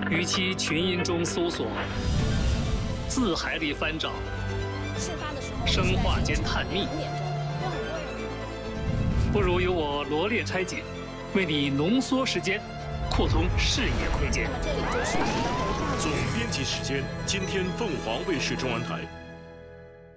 与其群音中搜索，字海里翻找， 事发的时候， 生化间探秘，不如由我罗列拆解，为你浓缩时间，扩充视野空间。 那么这里就是总编辑时间，今天凤凰卫视中文台。